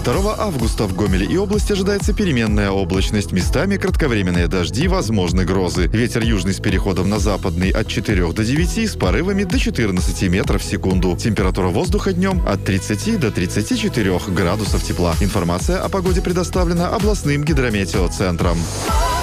2 августа в Гомеле и области ожидается переменная облачность. Местами кратковременные дожди, возможны грозы. Ветер южный с переходом на западный от 4 до 9, с порывами до 14 метров в секунду. Температура воздуха днем от 30 до 34 градусов тепла. Информация о погоде предоставлена областным гидрометеоцентром.